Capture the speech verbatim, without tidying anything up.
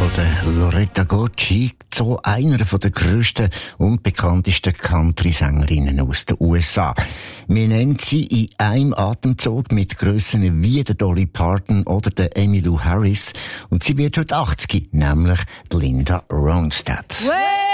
von der Loretta Gocci, so einer von der grössten und bekanntesten Country-Sängerinnen aus den U S A. Wir nennen sie in einem Atemzug mit Grössen wie der Dolly Parton oder der Emmylou Harris. Und sie wird heute achtzig, nämlich Linda Ronstadt. Way